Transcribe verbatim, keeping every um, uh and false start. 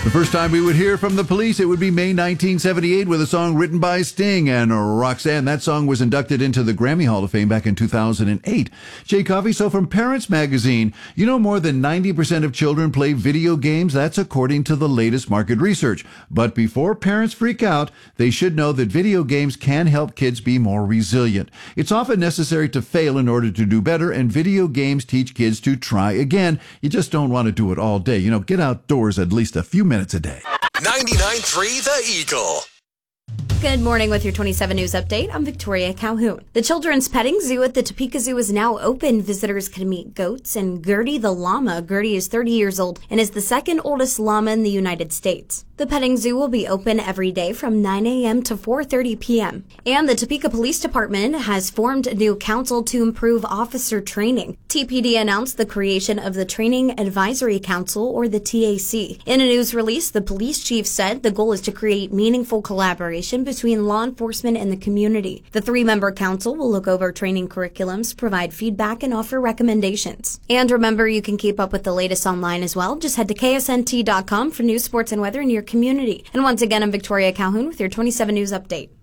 The first time we would hear from the Police, it would be May nineteen seventy-eight with a song written by Sting and Roxanne. That song was inducted into the Grammy Hall of Fame back in two thousand eight. Jay Coffey, so from Parents Magazine, you know more than ninety percent of children play video games. That's according to the latest market research. But before parents freak out, they should know that video games can help kids be more resilient. It's often necessary to fail in order to do better, and video games teach kids to try again. You just don't want to do it all day. You know, get outdoors at least a few minutes a day. ninety-nine point three The Eagle. Good morning with your twenty-seven News Update. I'm Victoria Calhoun. The Children's Petting Zoo at the Topeka Zoo is now open. Visitors can meet goats and Gertie the llama. Gertie is thirty years old and is the second oldest llama in the United States. The petting zoo will be open every day from nine a.m. to four thirty p.m. And the Topeka Police Department has formed a new council to improve officer training. T P D announced the creation of the Training Advisory Council, or the T A C. In a news release, the police chief said the goal is to create meaningful collaboration between law enforcement and the community. The three-member council will look over training curriculums, provide feedback, and offer recommendations. And remember, you can keep up with the latest online as well. Just head to K S N T dot com for news, sports, and weather in your community. And once again, I'm Victoria Calhoun with your twenty-seven News Update.